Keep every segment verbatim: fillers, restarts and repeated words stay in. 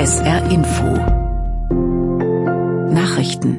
S R Info Nachrichten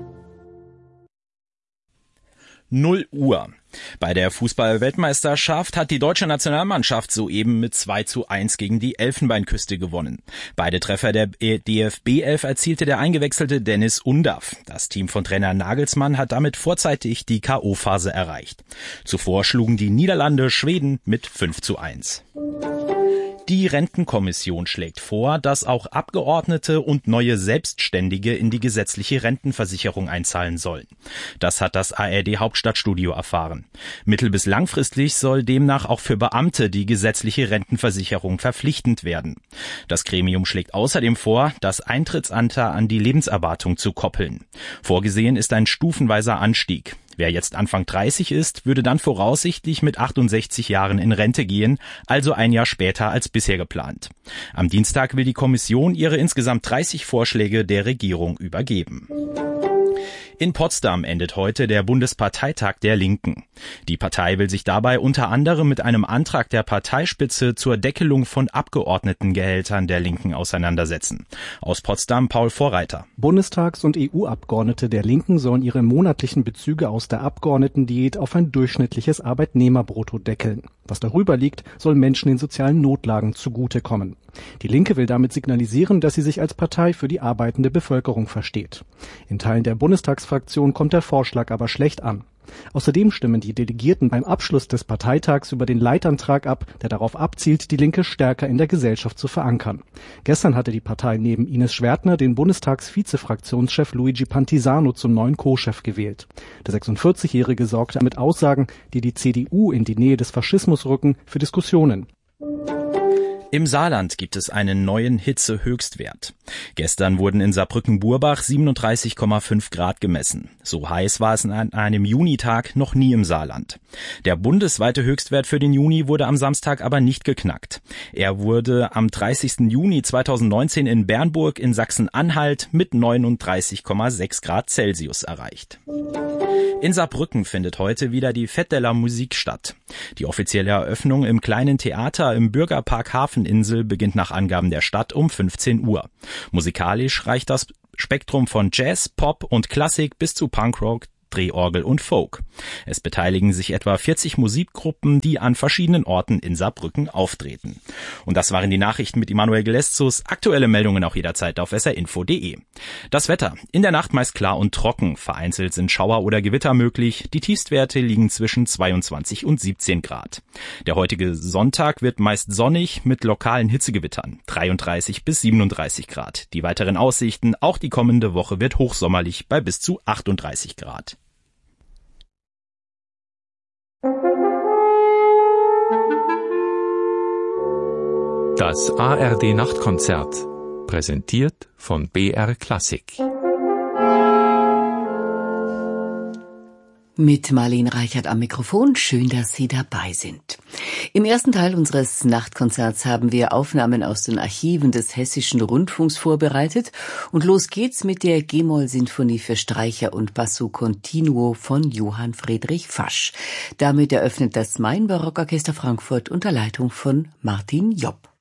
null Uhr. Bei der Fußball-Weltmeisterschaft hat die deutsche Nationalmannschaft soeben mit zwei zu eins gegen die Elfenbeinküste gewonnen. Beide Treffer der D F B elf erzielte der eingewechselte Dennis Undav. Das Team von Trainer Nagelsmann hat damit vorzeitig die K O-Phase erreicht. Zuvor schlugen die Niederlande Schweden mit fünf zu eins. Die Rentenkommission schlägt vor, dass auch Abgeordnete und neue Selbstständige in die gesetzliche Rentenversicherung einzahlen sollen. Das hat das A R D-Hauptstadtstudio erfahren. Mittel- bis langfristig soll demnach auch für Beamte die gesetzliche Rentenversicherung verpflichtend werden. Das Gremium schlägt außerdem vor, das Eintrittsalter an die Lebenserwartung zu koppeln. Vorgesehen ist ein stufenweiser Anstieg. Wer jetzt Anfang dreißig ist, würde dann voraussichtlich mit achtundsechzig Jahren in Rente gehen, also ein Jahr später als bisher geplant. Am Dienstag will die Kommission ihre insgesamt dreißig Vorschläge der Regierung übergeben. In Potsdam endet heute der Bundesparteitag der Linken. Die Partei will sich dabei unter anderem mit einem Antrag der Parteispitze zur Deckelung von Abgeordnetengehältern der Linken auseinandersetzen. Aus Potsdam Paul Vorreiter. Bundestags- und E U-Abgeordnete der Linken sollen ihre monatlichen Bezüge aus der Abgeordnetendiät auf ein durchschnittliches Arbeitnehmerbrutto deckeln. Was darüber liegt, soll Menschen in sozialen Notlagen zugutekommen. Die Linke will damit signalisieren, dass sie sich als Partei für die arbeitende Bevölkerung versteht. In Teilen der Bundestagsfraktion kommt der Vorschlag aber schlecht an. Außerdem stimmen die Delegierten beim Abschluss des Parteitags über den Leitantrag ab, der darauf abzielt, die Linke stärker in der Gesellschaft zu verankern. Gestern hatte die Partei neben Ines Schwertner den Bundestags-Vize-Fraktionschef Luigi Pantisano zum neuen Co-Chef gewählt. Der sechsundvierzigjährige sorgte mit Aussagen, die die C D U in die Nähe des Faschismus rücken, für Diskussionen. Im Saarland gibt es einen neuen Hitzehöchstwert. Gestern wurden in Saarbrücken-Burbach siebenunddreißig Komma fünf Grad gemessen. So heiß war es an einem Junitag noch nie im Saarland. Der bundesweite Höchstwert für den Juni wurde am Samstag aber nicht geknackt. Er wurde am dreißigsten Juni zweitausendneunzehn in Bernburg in Sachsen-Anhalt mit neununddreißig Komma sechs Grad Celsius erreicht. In Saarbrücken findet heute wieder die Fête de la Musique statt. Die offizielle Eröffnung im kleinen Theater im Bürgerpark Hafeninsel beginnt nach Angaben der Stadt um fünfzehn Uhr. Musikalisch reicht das Spektrum von Jazz, Pop und Klassik bis zu Punkrock, Drehorgel und Folk. Es beteiligen sich etwa vierzig Musikgruppen, die an verschiedenen Orten in Saarbrücken auftreten. Und das waren die Nachrichten mit Immanuel Geleszus. Aktuelle Meldungen auch jederzeit auf s r info punkt d e. Das Wetter. In der Nacht meist klar und trocken. Vereinzelt sind Schauer oder Gewitter möglich. Die Tiefstwerte liegen zwischen zweiundzwanzig und siebzehn Grad. Der heutige Sonntag wird meist sonnig mit lokalen Hitzegewittern. dreiunddreißig bis siebenunddreißig Grad. Die weiteren Aussichten, auch die kommende Woche wird hochsommerlich bei bis zu achtunddreißig Grad. Das A R D-Nachtkonzert, präsentiert von B R Klassik. Mit Marlene Reichert am Mikrofon. Schön, dass Sie dabei sind. Im ersten Teil unseres Nachtkonzerts haben wir Aufnahmen aus den Archiven des Hessischen Rundfunks vorbereitet. Und los geht's mit der G-Moll-Sinfonie für Streicher und Basso Continuo von Johann Friedrich Fasch. Damit eröffnet das Main-Barockorchester Frankfurt unter Leitung von Martin Jopp.